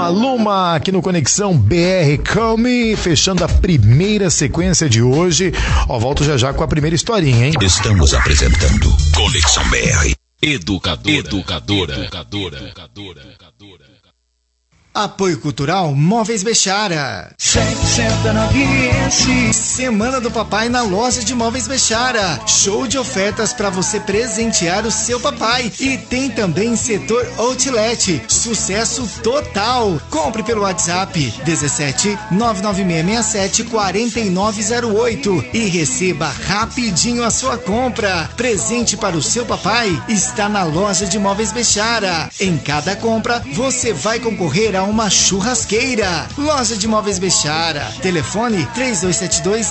Maluma aqui no Conexão BR Come, fechando a primeira sequência de hoje. Ó, volto já com a primeira historinha, hein? Estamos apresentando Conexão BR. Educadora. Apoio Cultural Móveis Bechara. 100% na Guiense. Semana do Papai na loja de Móveis Bechara. Show de ofertas para você presentear o seu papai. E tem também setor Outlet. Sucesso total. Compre pelo WhatsApp 17 99667 4908 e receba rapidinho a sua compra. Presente para o seu papai está na loja de Móveis Bechara. Em cada compra você vai concorrer a uma churrasqueira. Loja de Móveis Bechara. Telefone 3272